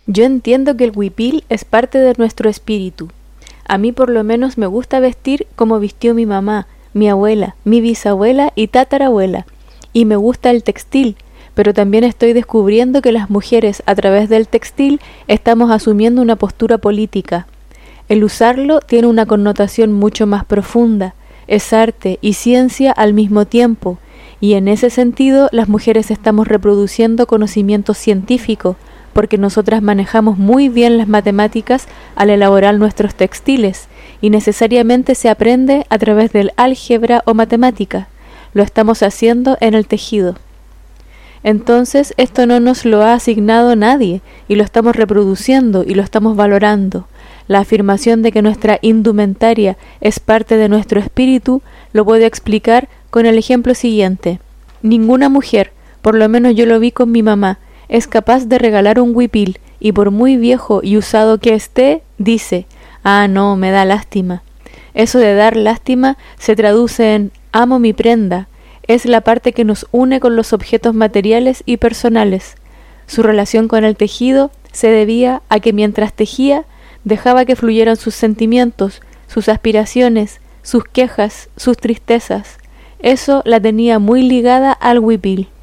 Yo entiendo que el huipil es parte de nuestro espíritu. A mí por lo menos me gusta vestir como vistió mi mamá, mi abuela, mi bisabuela y tatarabuela. Y me gusta el textil, pero también estoy descubriendo que las mujeres a través del textil estamos asumiendo una postura política. El usarlo tiene una connotación mucho más profunda, es arte y ciencia al mismo tiempo, y en ese sentido las mujeres estamos reproduciendo conocimiento científico, porque nosotras manejamos muy bien las matemáticas al elaborar nuestros textiles, y necesariamente se aprende a través del álgebra o matemática. Lo estamos haciendo en el tejido. Entonces esto no nos lo ha asignado nadie, y lo estamos reproduciendo y lo estamos valorando. La afirmación de que nuestra indumentaria es parte de nuestro espíritu lo puedo explicar con el ejemplo siguiente. Ninguna mujer, por lo menos yo lo vi con mi mamá, es capaz de regalar un huipil y por muy viejo y usado que esté, dice, «Ah, no, me da lástima». Eso de dar lástima se traduce en «amo mi prenda», es la parte que nos une con los objetos materiales y personales. Su relación con el tejido se debía a que mientras tejía, dejaba que fluyeran sus sentimientos, sus aspiraciones, sus quejas, sus tristezas. Eso la tenía muy ligada al huipil.